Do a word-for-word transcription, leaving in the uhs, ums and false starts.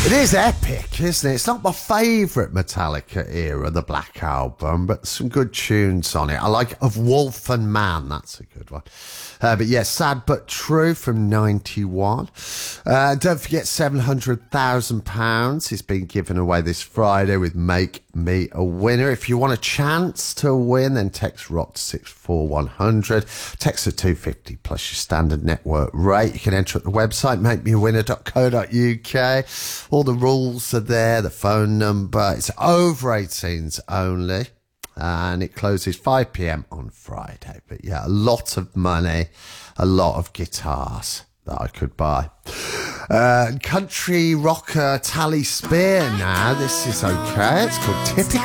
It is epic, isn't it? It's not my favourite Metallica era, the Black Album, but some good tunes on it. I like Of Wolf and Man, that's a good one. Uh, but yeah, Sad But True from ninety-one. Uh, don't forget seven hundred thousand pounds is being given away this Friday with Make Me a Winner. If you want a chance to win, then text ROCK to six four one hundred. Text at two fifty plus your standard network rate. You can enter at the website, make me a winner dot co dot uk. All the rules are there, the phone number. It's over eighteens only. And it closes five p.m. on Friday. But yeah, a lot of money, a lot of guitars that I could buy. Uh, country rocker Tally Spear now. This is okay. It's called Typical.